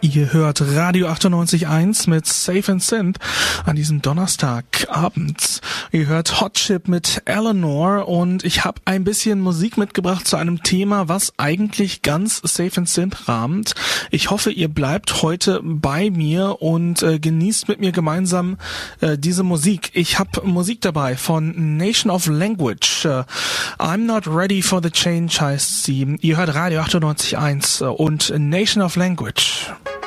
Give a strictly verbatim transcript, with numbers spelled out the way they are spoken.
Ihr hört Radio achtundneunzig Komma eins mit Safe and Synth an diesem Donnerstagabend. Ihr hört Hot Chip mit Eleanor und ich habe ein bisschen Musik mitgebracht zu einem Thema, was eigentlich ganz Safe and Synth rahmt. Ich hoffe, ihr bleibt heute bei mir und äh, genießt mit mir gemeinsam äh, diese Musik. Ich habe Musik dabei von Nation of Language. Äh, I'm Not Ready for the Change heißt sie. Ihr hört Radio achtundneunzig Komma eins und Nation of Language.